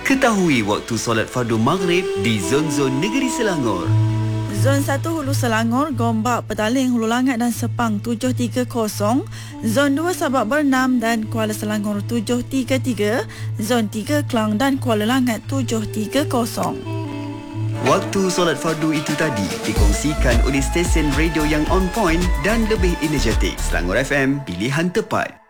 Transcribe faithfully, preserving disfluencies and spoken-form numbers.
Ketahui waktu solat fardu maghrib di zon-zon negeri Selangor. Zon satu Hulu Selangor, Gombak, Petaling, Hulu Langat dan Sepang tujuh tiga kosong. Zon dua Sabak Bernam dan Kuala Selangor tujuh tiga tiga. Zon tiga Klang dan Kuala Langat tujuh tiga kosong. Waktu solat fardu itu tadi dikongsikan oleh stesen radio yang on point dan lebih energetik. Selangor F M, pilihan tepat.